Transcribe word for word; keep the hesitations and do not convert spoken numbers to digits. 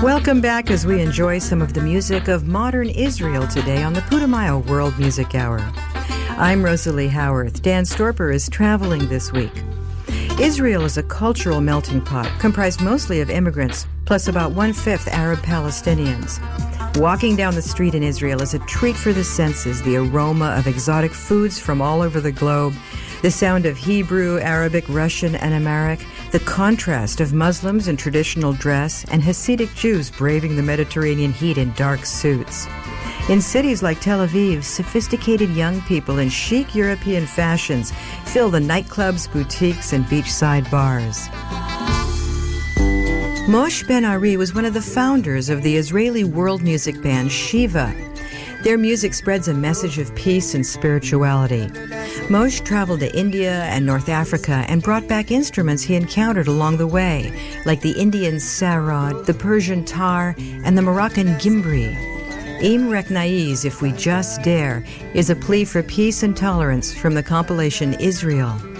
Welcome back as we enjoy some of the music of modern Israel today on the Putumayo World Music Hour. I'm Rosalie Howarth. Dan Storper is traveling this week. Israel is a cultural melting pot comprised mostly of immigrants, plus about one-fifth Arab Palestinians. Walking down the street in Israel is a treat for the senses, the aroma of exotic foods from all over the globe, the sound of Hebrew, Arabic, Russian, and Amharic, the contrast of Muslims in traditional dress and Hasidic Jews braving the Mediterranean heat in dark suits. In cities like Tel Aviv, sophisticated young people in chic European fashions fill the nightclubs, boutiques, and beachside bars. Moshe Ben-Ari was one of the founders of the Israeli world music band Shiva. Their music spreads a message of peace and spirituality. Moshe traveled to India and North Africa and brought back instruments he encountered along the way, like the Indian sarod, the Persian tar, and the Moroccan gimbri. Im Reknaiz, If We Just Dare, is a plea for peace and tolerance from the compilation Israel.